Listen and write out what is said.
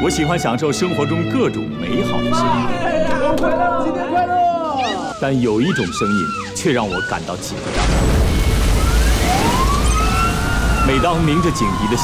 我喜欢享受生活中各种美好的声音。 快乐，新年快乐！ 但有一种声音却让我感到紧张。每当鸣着警笛的